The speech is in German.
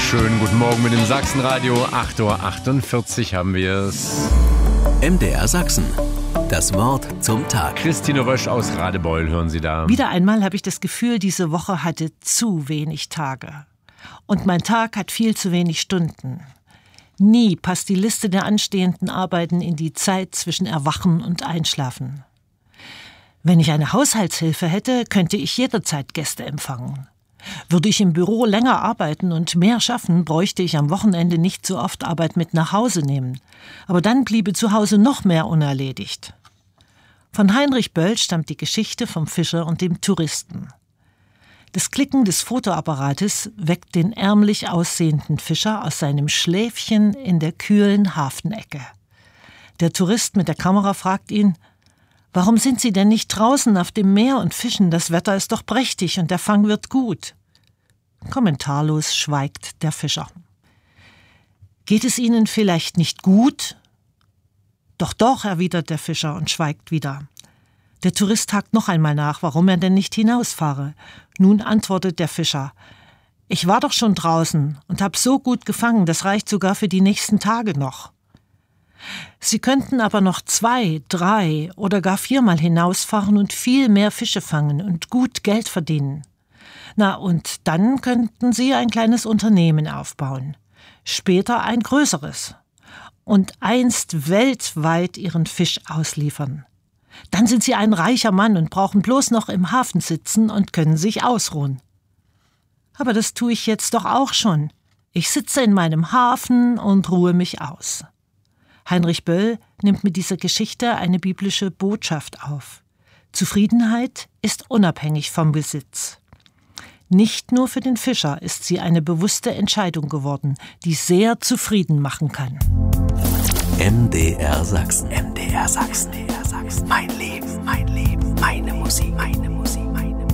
Schönen guten Morgen mit dem Sachsenradio. 8:48 Uhr haben wir es. MDR Sachsen. Das Wort zum Tag. Christine Rösch aus Radebeul hören Sie da. Wieder einmal habe ich das Gefühl, diese Woche hatte zu wenig Tage. Und mein Tag hat viel zu wenig Stunden. Nie passt die Liste der anstehenden Arbeiten in die Zeit zwischen Erwachen und Einschlafen. Wenn ich eine Haushaltshilfe hätte, könnte ich jederzeit Gäste empfangen. Würde ich im Büro länger arbeiten und mehr schaffen, bräuchte ich am Wochenende nicht so oft Arbeit mit nach Hause nehmen. Aber dann bliebe zu Hause noch mehr unerledigt. Von Heinrich Böll stammt die Geschichte vom Fischer und dem Touristen. Das Klicken des Fotoapparates weckt den ärmlich aussehenden Fischer aus seinem Schläfchen in der kühlen Hafenecke. Der Tourist mit der Kamera fragt ihn: »Warum sind Sie denn nicht draußen auf dem Meer und fischen? Das Wetter ist doch prächtig und der Fang wird gut.« Kommentarlos schweigt der Fischer. »Geht es Ihnen vielleicht nicht gut?« »Doch«, erwidert der Fischer und schweigt wieder. Der Tourist hakt noch einmal nach, warum er denn nicht hinausfahre. Nun antwortet der Fischer: »Ich war doch schon draußen und habe so gut gefangen, das reicht sogar für die nächsten Tage noch.« Sie könnten aber noch 2, 3 oder gar 4-mal hinausfahren und viel mehr Fische fangen und gut Geld verdienen. Na, und dann könnten Sie ein kleines Unternehmen aufbauen. Später ein größeres. Und einst weltweit Ihren Fisch ausliefern. Dann sind Sie ein reicher Mann und brauchen bloß noch im Hafen sitzen und können sich ausruhen. Aber das tue ich jetzt doch auch schon. Ich sitze in meinem Hafen und ruhe mich aus. Heinrich Böll nimmt mit dieser Geschichte eine biblische Botschaft auf. Zufriedenheit ist unabhängig vom Besitz. Nicht nur für den Fischer ist sie eine bewusste Entscheidung geworden, die sehr zufrieden machen kann. MDR Sachsen. MDR Sachsen. Mein Leben.